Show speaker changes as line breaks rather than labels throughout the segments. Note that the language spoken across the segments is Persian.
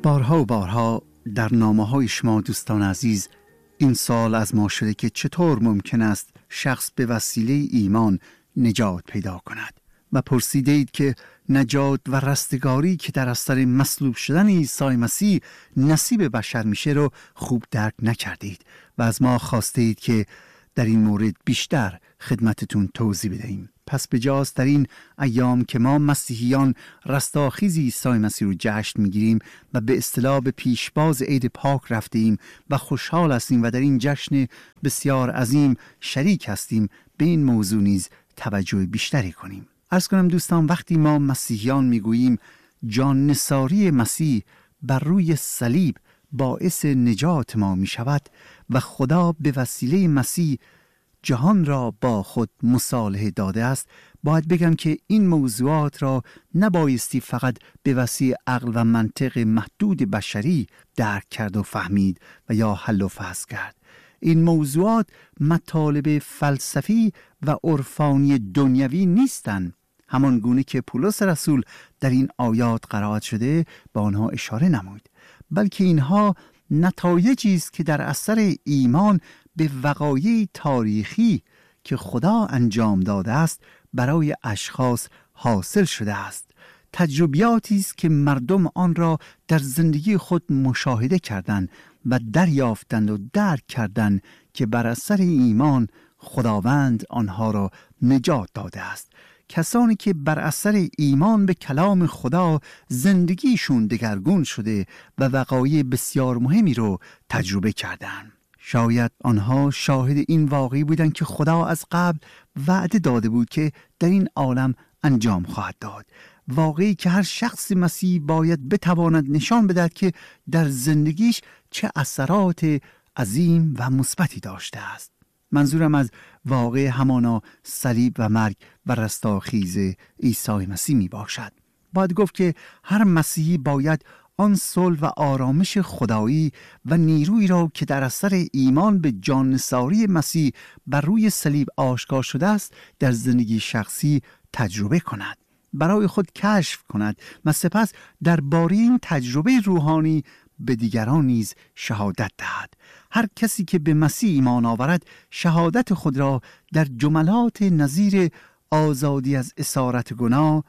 بارها و بارها در نامه‌های شما دوستان عزیز این سوال از ما شده که چطور ممکن است شخص به وسیله ایمان نجات پیدا کند و پرسیده اید که نجات و رستگاری که در اثر مصلوب شدن عیسی مسیح نصیب بشر میشه رو خوب درک نکردید و از ما خواسته اید که در این مورد بیشتر خدمتتون توضیح بدهیم. پس بجاست در این ایام که ما مسیحیان رستاخیز عیسی مسیح رو جشن میگیریم و به اصطلاح به پیشباز عید پاک رفتیم و خوشحال هستیم و در این جشن بسیار عظیم شریک هستیم، به این موضوع نیز توجه بیشتری کنیم. عرض کنم دوستان، وقتی ما مسیحیان میگوییم جان نثاری مسیح بر روی صلیب باعث نجات ما می شود و خدا به وسیله مسیح جهان را با خود مصالحه داده است، باید بگم که این موضوعات را نبایستی فقط به وسیله عقل و منطق محدود بشری درک کرد و فهمید و یا حل و فصل کرد. این موضوعات مطالب فلسفی و عرفانی دنیوی نیستند، همان گونه که پولس رسول در این آیات قرائت شده به آنها اشاره نمود، بلکه اینها نتایجی است که در اثر ایمان به وقایع تاریخی که خدا انجام داده است برای اشخاص حاصل شده است. تجربیاتی است که مردم آن را در زندگی خود مشاهده کردند و دریافتند و درک کردند که بر اثر ایمان خداوند آنها را نجات داده است. کسانی که بر اثر ایمان به کلام خدا زندگیشون دگرگون شده و وقایع بسیار مهمی رو تجربه کردند. شاید آنها شاهد این واقعی بودند که خدا از قبل وعده داده بود که در این عالم انجام خواهد داد، واقعی که هر شخص مسیحی باید بتواند نشان بدهد که در زندگیش چه اثرات عظیم و مثبتی داشته است. منظورم از واقع همانا صلیب و مرگ و رستاخیز عیسی مسیح می باشد. باید گفت که هر مسیحی باید آن صلح و آرامش خدایی و نیرویی را که در اثر ایمان به جان نثاری مسیح بر روی صلیب آشکار شده است در زندگی شخصی تجربه کند، برای خود کشف کند و سپس درباره این تجربه روحانی به دیگران نیز شهادت دهد. هر کسی که به مسیح ایمان آورد شهادت خود را در جملات نظیر آزادی از اسارت گناه،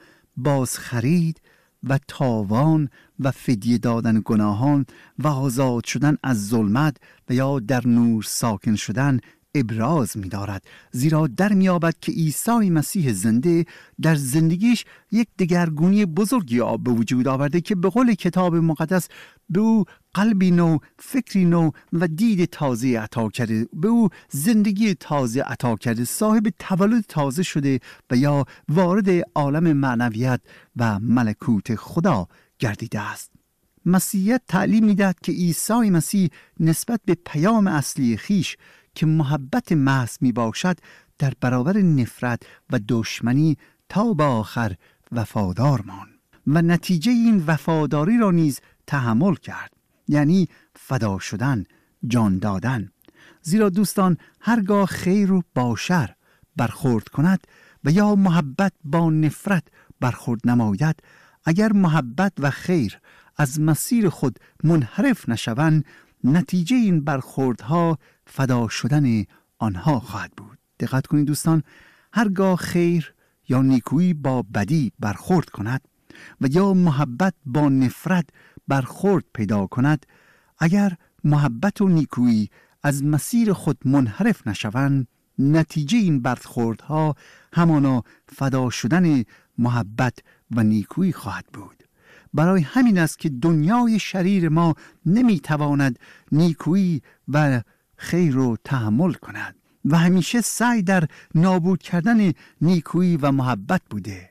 بازخرید و تاوان و فدیه دادن گناهان و آزاد شدن از ظلمت و یا در نور ساکن شدن ابراز می دارد، زیرا در می یابد که عیسی مسیح زنده در زندگیش یک دگرگونی بزرگی به وجود آورده که به قول کتاب مقدس به او قلبی نو، فکری نو و دید تازه عطا کرده، به او زندگی تازه عطا کرده، صاحب تولد تازه شده و یا وارد عالم معنویت و ملکوت خدا گردیده است. مسیحیت تعلیم می‌دهد که عیسی مسیح نسبت به پیام اصلی خیش که محبت محض می باشد در برابر نفرت و دشمنی تا به آخر وفادار ماند و نتیجه این وفاداری را نیز تحمل کرد، یعنی فدا شدن، جان دادن. زیرا دوستان، هرگاه خیر رو با شر برخورد کند و یا محبت با نفرت برخورد نماید، اگر محبت و خیر از مسیر خود منحرف نشوند، نتیجه این برخوردها فدا شدن آنها خواهد بود. دقت کنید دوستان، هرگاه خیر یا نیکویی با بدی برخورد کند و یا محبت با نفرت برخورد پیدا کند، اگر محبت و نیکویی از مسیر خود منحرف نشوند، نتیجه این برخوردها همانا فدا شدن محبت و نیکویی خواهد بود. برای همین است که دنیای شریر ما نمیتواند نیکویی و خیر رو تحمل کند و همیشه سعی در نابود کردن نیکویی و محبت بوده.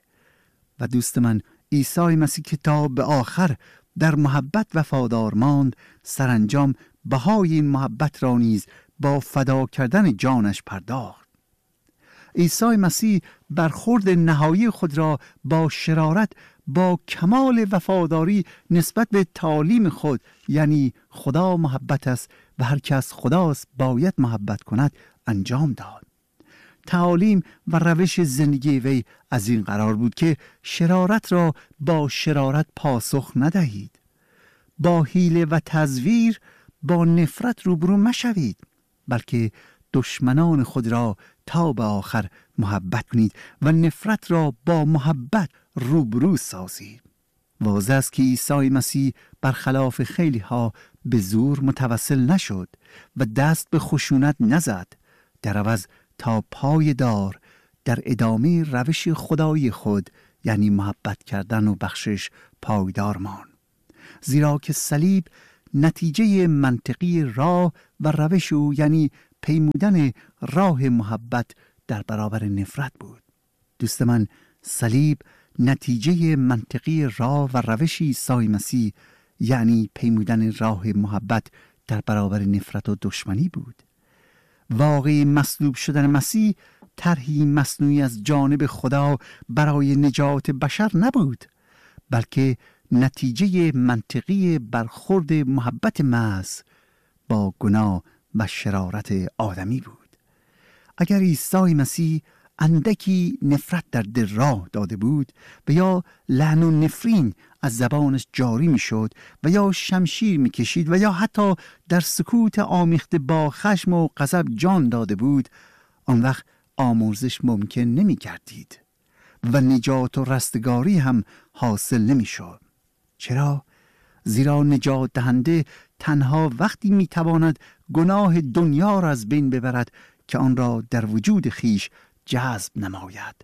و دوست من، عیسی مسیح که تا به آخر در محبت وفادار ماند، سرانجام بهای این محبت را نیز با فدا کردن جانش پرداخت. عیسی مسیح برخورد نهایی خود را با شرارت با کمال وفاداری نسبت به تعالیم خود، یعنی خدا محبت است و هر کس خداست باید محبت کند، انجام داد. تعالیم و روش زندگی وی از این قرار بود که شرارت را با شرارت پاسخ ندهید. با حیله و تزویر با نفرت روبرو مشوید، بلکه دشمنان خود را تا به آخر محبت کنید و نفرت را با محبت روبرو سازید. واضح است که عیسی مسیح برخلاف خیلی ها به زور متوسل نشد و دست به خشونت نزد، در عوض تا پایدار در ادامه روش خدای خود یعنی محبت کردن و بخشش پایدار ماند. زیرا که صلیب نتیجه منطقی راه و روش او یعنی پیمودن راه محبت در برابر نفرت بود. دوست من، صلیب نتیجه منطقی راه و روش عیسی مسیح یعنی پیمودن راه محبت در برابر نفرت و دشمنی بود. واقعی مصلوب شدن مسیح طرحی مصنوعی از جانب خدا برای نجات بشر نبود، بلکه نتیجه منطقی برخورد محبت محض با گناه و شرارت آدمی بود. اگر عیسی مسیح اندکی نفرت در دل راه داده بود و یا لعن و نفرین از زبانش جاری می شد و یا شمشیر می کشید و یا حتی در سکوت آمیخته با خشم و غضب جان داده بود، آن وقت آمرزش ممکن نمی گردید و نجات و رستگاری هم حاصل نمی شد. چرا؟ زیرا نجات دهنده تنها وقتی می تواند گناه دنیا را از بین ببرد که آن را در وجود خیش جذب نماید.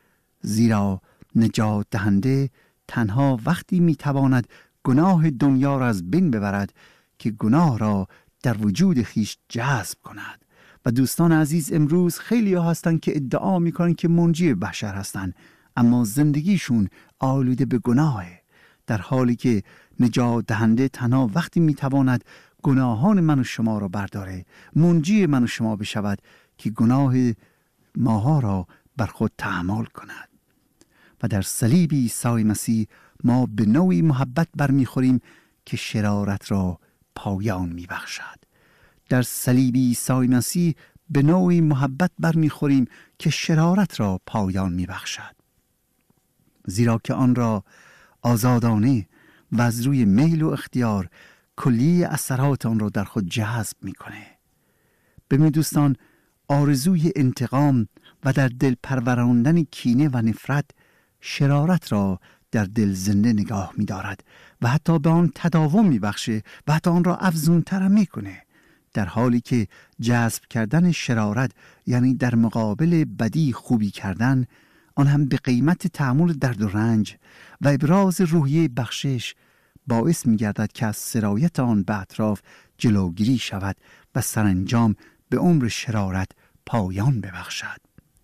زیرا نجات دهنده تنها وقتی می تواند گناه دنیا را از بین ببرد که گناه را در وجود خیش جذب کند. و دوستان عزیز، امروز خیلی ها هستند که ادعا می کنند که منجی بشر هستند، اما زندگیشون آلوده به گناهه، در حالی که نجات دهنده تنها وقتی می تواند گناهان من و شما را برداره، منجی من و شما بشود که گناه ماها را بر خود تحمل کند. و در صلیب عیسی مسیح ما به نوعی محبت برمیخوریم که شرارت را پایان میبخشد. در صلیب عیسی مسیح به نوعی محبت برمیخوریم که شرارت را پایان میبخشد، زیرا که آن را آزادانه و از روی میل و اختیار کلی اثرات آن را در خود جذب میکنه. ببینید دوستان، آرزوی انتقام و در دل پروراندن کینه و نفرت شرارت را در دل زنده نگاه می دارد و حتی به آن تداوم می بخشه و حتی آن را افزونتر می کنه، در حالی که جذب کردن شرارت یعنی در مقابل بدی خوبی کردن، آن هم به قیمت تحمل درد و رنج و ابراز روحیه بخشش، باعث می گردد که از سرایت آن به اطراف جلوگیری شود و سرانجام به عمر شرارت پایان ببخشد.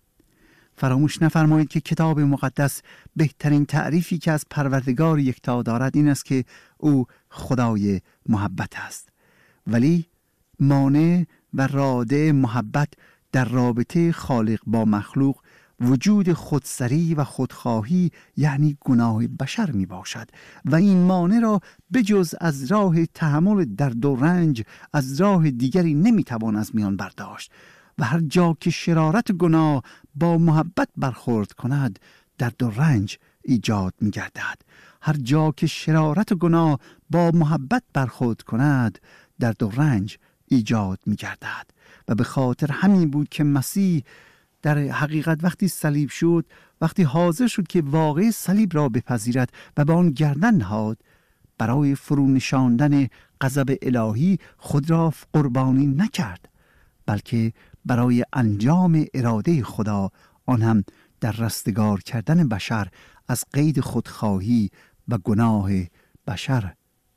فراموش نفرمایید که کتاب مقدس بهترین تعریفی که از پروردگار یکتا دارد این است که او خدای محبت است، ولی مانع و راده محبت در رابطه خالق با مخلوق وجود خودسری و خودخواهی یعنی گناه بشر می باشد و این مانع را بجز از راه تحمل درد و رنج از راه دیگری نمی توان از میان برداشت. و هر جا که شرارت گناه با محبت برخورد کند، درد و رنج ایجاد می گردد. هر جا که شرارت گناه با محبت برخورد کند، درد و رنج ایجاد می گردد. و به خاطر همین بود که مسیح در حقیقت وقتی صلیب شد، وقتی حاضر شد که واقع صلیب را بپذیرد و به آن گردن نهاد، برای فرو نشاندن غضب الهی خود را قربانی نکرد، بلکه برای انجام اراده خدا، آن هم در رستگار کردن بشر از قید خودخواهی و گناه بشر.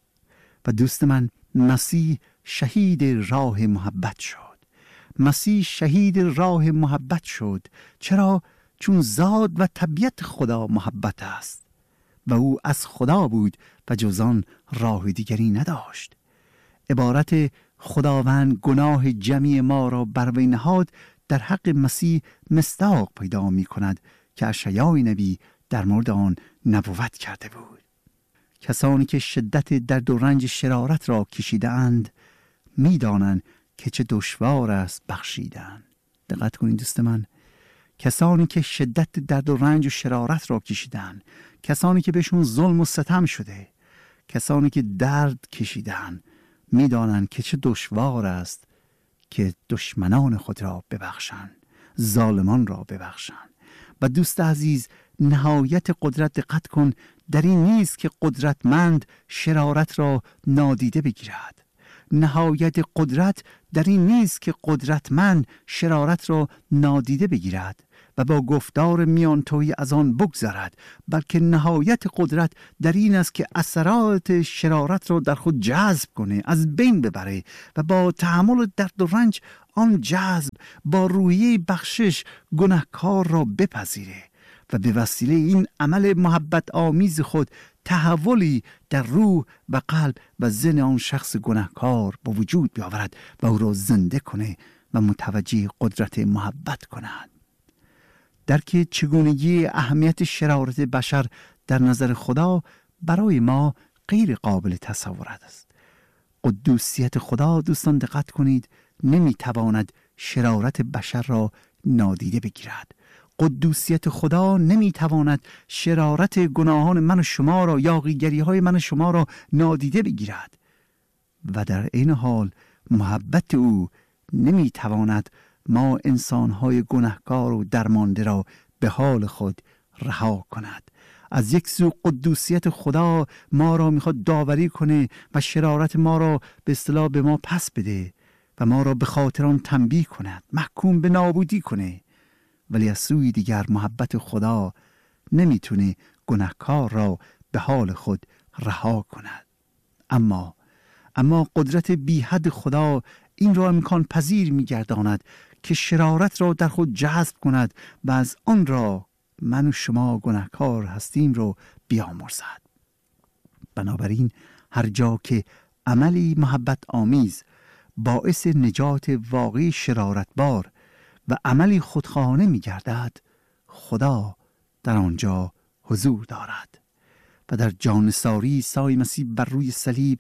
و دوست من، مسیح شهید راه محبت شد. مسیح شهید راه محبت شد. چرا؟ چون ذات و طبیعت خدا محبت است و او از خدا بود و جز آن راه دیگری نداشت. عبارت خداوند گناه جمعی ما را بر وی نهاد در حق مسیح مصداق پیدا می کند که اشعیا نبی در مورد آن نبوت کرده بود. کسانی که شدت درد و رنج شرارت را کشیده اند می دانند که چه دشوار است بخشیدن. دقت کنید دوست من، کسانی که شدت درد و رنج و شرارت را کشیدن، کسانی که بهشون ظلم و ستم شده، کسانی که درد کشیدند می‌دانند که چه دشوار است که دشمنان خود را ببخشند، ظالمان را ببخشند. و دوست عزیز، نهایت قدرت، دقت کن، در این نیست که قدرتمند شرارت را نادیده بگیرد. نهایت قدرت در این نیست که قدرتمند شرارت را نادیده بگیرد و با گفتار میانتویی از آن بگذرد، بلکه نهایت قدرت در این است که اثرات شرارت را در خود جذب کنه، از بین ببره و با تحمل درد و رنج آن جذب با روحیه بخشش گناهکار را بپذیره و به وسیله این عمل محبت آمیز خود تحولی در روح و قلب و ذهن آن شخص گناهکار با وجود بیاورد و او را زنده کنه و متوجه قدرت محبت کند. درک چگونگی اهمیت شرارت بشر در نظر خدا برای ما غیر قابل تصورات است. قدوسیت خدا، دوستان دقت کنید، نمیتواند شرارت بشر را نادیده بگیرد. قدوسیت خدا نمیتواند شرارت گناهان من و شما را یا غیگری های من و شما را نادیده بگیرد و در این حال محبت او نمیتواند ما انسانهای گناهکار و درمانده را به حال خود رها کند. از یک سو قدوسیت خدا ما را میخواد داوری کنه و شرارت ما را به اصطلاح به ما پس بده و ما را به خاطر آن تنبیه کند، محکوم به نابودی کنه. ولی از سوی دیگر محبت خدا نمیتونه گناهکار را به حال خود رها کند. اما قدرت بی حد خدا این را امکان پذیر میگرداند که شرارت را در خود جذب کند و از آن را من و شما گناهکار هستیم رو بیامرزد. بنابراین هر جا که عملی محبت آمیز باعث نجات واقعی شرارتبار و عملی خودخواهانه می گردد، خدا در آنجا حضور دارد. و در جانثاری عیسی مسیح بر روی صلیب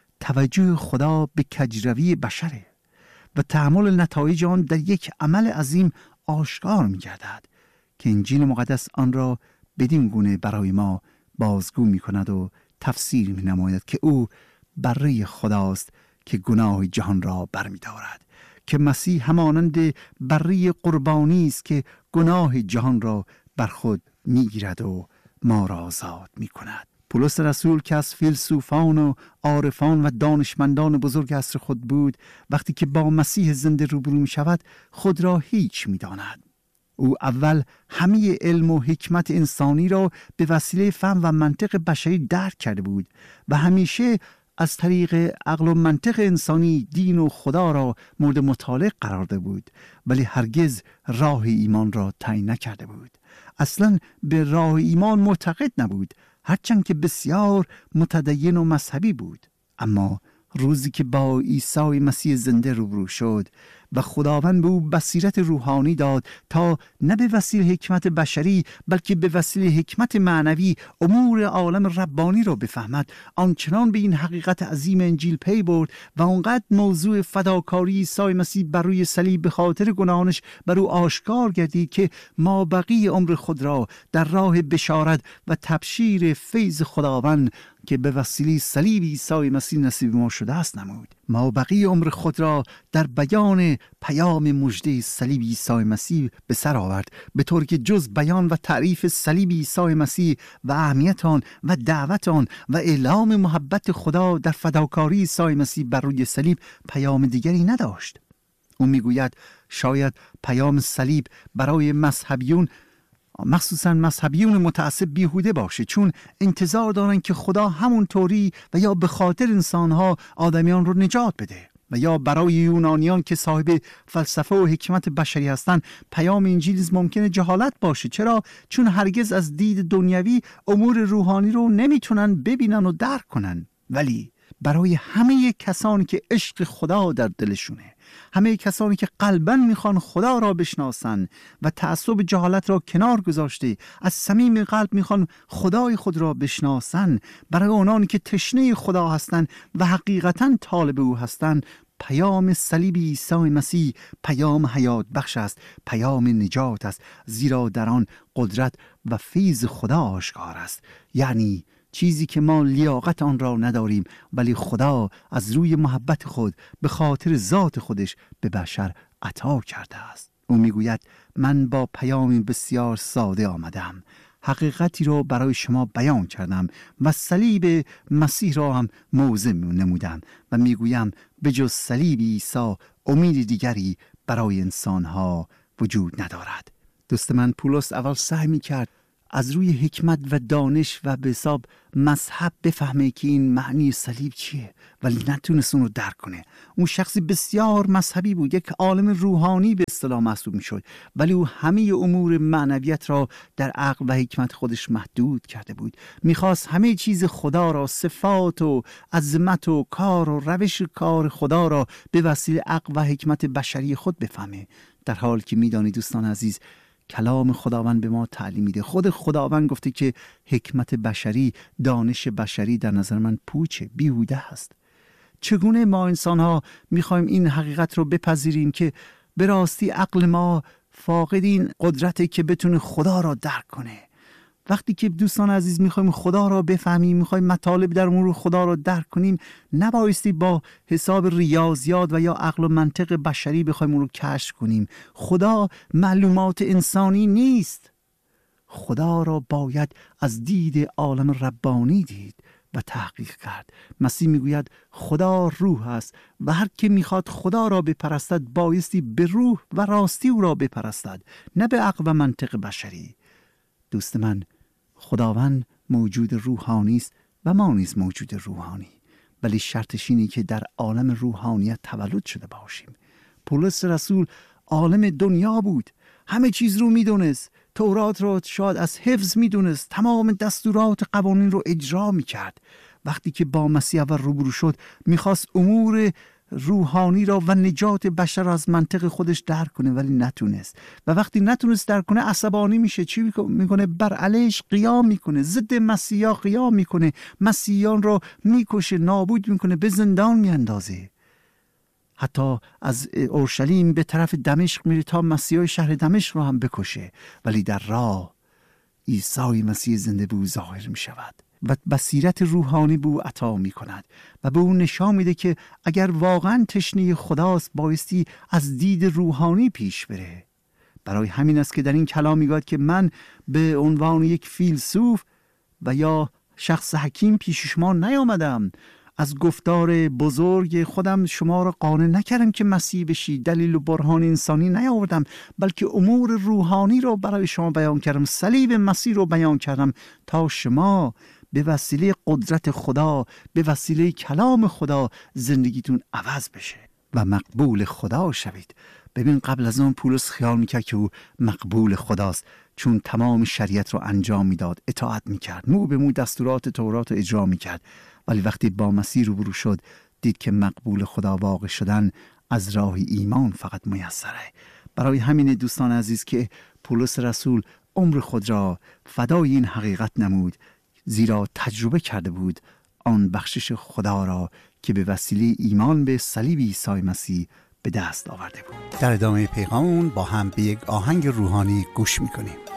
توجه خدا به کجروی بشره و تحمل نتایج آن در یک عمل عظیم آشکار می گردد که انجیل مقدس آن را بدین گونه برای ما بازگو می کند و تفسیر می نماید که او بره خداست که گناه جهان را برمی دارد، که مسیح همانند بره قربانی است که گناه جهان را بر خود می گیرد و ما را آزاد می کند. پولس رسول که از فیلسوفان و عارفان و دانشمندان بزرگ عصر خود بود، وقتی که با مسیح زنده روبرو می شود خود را هیچ می داند. او اول همه علم و حکمت انسانی را به وسیله فهم و منطق بشری درک کرده بود و همیشه از طریق عقل و منطق انسانی دین و خدا را مورد مطالعه قرار داده بود، ولی هرگز راه ایمان را تعیین نکرده بود. اصلا به راه ایمان معتقد نبود، هرچند که بسیار متدین و مذهبی بود. اما روزی که با عیسی مسیح زنده روبرو شد و خداوند به او بصیرت روحانی داد تا نه به وسیله حکمت بشری بلکه به وسیله حکمت معنوی امور عالم ربانی را بفهمد، آنچنان به این حقیقت عظیم انجیل پی برد و آنقدر موضوع فداکاری عیسی مسیح بر روی صلیب به خاطر گناهانش بر او آشکار گردید که ما بقیه عمر خود را در راه بشارت و تبشیر فیض خداوند که به وسیله صلیب عیسی مسیح نصیب ما شده است نمود. ما بقیه عمر خود را در بیان پیام مژده صلیب عیسی مسیح به سر آورد، به طوری که جز بیان و تعریف صلیب عیسی مسیح و اهمیت آن و دعوت آن و اعلام محبت خدا در فداکاری عیسی مسیح بر روی صلیب پیام دیگری نداشت. او میگوید شاید پیام صلیب برای مذهبیون، مخصوصا مذهبیون متعصب، بیهوده باشه، چون انتظار دارن که خدا همون طوری و یا به خاطر انسانها آدمیان رو نجات بده، و یا برای یونانیان که صاحب فلسفه و حکمت بشری هستند پیام انجیل ممکنه جهالت باشه. چرا؟ چون هرگز از دید دنیوی امور روحانی رو نمیتونن ببینن و درک کنن. ولی برای همه کسانی که عشق خدا در دلشونه، همه کسانی که قلباً میخوان خدا را بشناسن و تعصب جهالت را کنار گذاشته از صمیم قلب میخوان خدای خود را بشناسن، برای اونانی که تشنه خدا هستن و حقیقتاً طالب او هستن، پیام صلیب عیسی مسیح پیام حیات بخش است، پیام نجات است، زیرا در آن قدرت و فیض خدا آشکار است. یعنی چیزی که ما لیاقت آن را نداریم، ولی خدا از روی محبت خود به خاطر ذات خودش به بشر عطا کرده است. او میگوید من با پیامی بسیار ساده آمدم، حقیقتی را برای شما بیان کردم و صلیب مسیح را هم موضع نمودم و میگویم به جز صلیب عیسی امید دیگری برای انسانها وجود ندارد. دوست من، پولس اول سعی میکرد از روی حکمت و دانش و به حساب مذهب بفهمه که این معنی صلیب چیه، ولی نتونست اون رو درک کنه. اون شخصی بسیار مذهبی بود، یک عالم روحانی به اصطلاح محسوب میشد، ولی او همه امور معنویت را در عقل و حکمت خودش محدود کرده بود. میخواست همه چیز خدا را، صفات و عظمت و کار و روش کار خدا را به وسیله عقل و حکمت بشری خود بفهمه، در حالی که میدانید دوستان عزیز کلام خداوند به ما تعلیم میده. خود خداوند گفته که حکمت بشری، دانش بشری در نظر من پوچه، بیهوده هست. چگونه ما انسان ها میخوایم این حقیقت رو بپذیریم که به راستی عقل ما فاقد این قدرته که بتونه خدا را درک کنه؟ وقتی که دوستان عزیز میخوایم خدا را بفهمیم، میخوایم مطالب در امور خدا را درک کنیم، نبایستی با حساب ریاضیات و یا عقل و منطق بشری بخوایم اون رو کشف کنیم. خدا معلومات انسانی نیست. خدا را باید از دید عالم ربانی دید و تحقیق کرد. مسیح میگوید خدا روح است و هر که میخواد خدا را بپرستد بایستی به روح و راستی او را بپرستد، نه به عقل و منطق بشری. دوست من، خداوند موجود روحانی است و ما نیز موجود روحانی، ولی شرطش اینه که در عالم روحانیت تولد شده باشیم. پولس رسول عالم دنیا بود، همه چیز رو میدونست، تورات رو شاید از حفظ میدونست، تمام دستورات قوانین رو اجرا میکرد. وقتی که با مسیح اول روبرو شد میخواست امور روحانی را و نجات بشر را از منطق خودش درک کنه، ولی نتونست. و وقتی نتونست درک کنه عصبانی میشه. چی میکنه؟ بر علیش قیام میکنه، ضد مسیحا قیام میکنه، مسیحیان را میکشه، نابود میکنه، به زندان میاندازه. حتی از اورشلیم به طرف دمشق میره تا مسیحای شهر دمشق را هم بکشه، ولی در راه عیسی مسیح زنده بود ظاهر میشود و بصیرت روحانی به او عطا می کند و به او نشان میده که اگر واقعا تشنه خداست بایستی از دید روحانی پیش بره. برای همین است که در این کلام میگوید که من به عنوان یک فیلسوف و یا شخص حکیم پیش شما نیامدم، از گفتار بزرگ خودم شما را قانع نکردم که مسیح بشی، دلیل و برهان انسانی نیاوردم، بلکه امور روحانی را برای شما بیان کردم، صلیب مسیح را بیان کردم تا شما به وسیله قدرت خدا، به وسیله کلام خدا زندگیتون عوض بشه و مقبول خدا شوید. ببین قبل از اون پولس خیال میکرد که او مقبول خداست، چون تمام شریعت رو انجام میداد، اطاعت میکرد، مو به مو دستورات تورات رو اجرا میکرد، ولی وقتی با مسیح روبرو شد دید که مقبول خدا واقع شدن از راه ایمان فقط میسره. برای همین دوستان عزیز که پولس رسول عمر خود را فدای این حقیقت نمود، زیرا تجربه کرده بود آن بخشش خدا را که به وسیله ایمان به صلیب عیسی مسیح به دست آورده بود. در ادامه پیغامون با هم به یک آهنگ روحانی گوش میکنیم.